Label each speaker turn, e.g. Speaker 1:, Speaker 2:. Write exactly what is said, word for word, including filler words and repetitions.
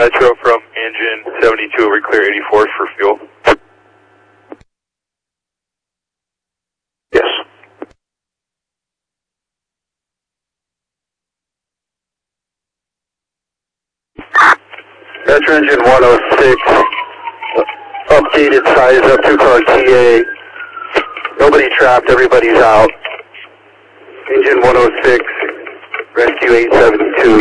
Speaker 1: Metro from engine seventy-two over clear eighty-four for fuel.
Speaker 2: Yes. Metro engine one oh six, updated size up to car T A. Nobody trapped, everybody's out. Engine one oh six, rescue eight seven two.